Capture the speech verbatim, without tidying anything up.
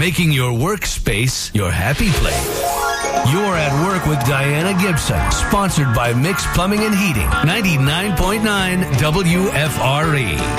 making your workspace your happy place. You're at Work with Diana Gibson, sponsored by Mix Plumbing and Heating, ninety-nine point nine W F R E.